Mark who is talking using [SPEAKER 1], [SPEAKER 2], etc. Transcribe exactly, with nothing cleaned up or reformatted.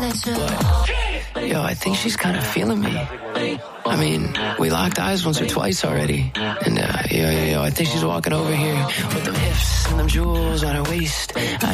[SPEAKER 1] But, yo, I think she's kind of feeling me. I mean, we locked eyes once or twice already. And, uh, yo, yo, yo, I think she's walking over here with them hips and them jewels on her waist. I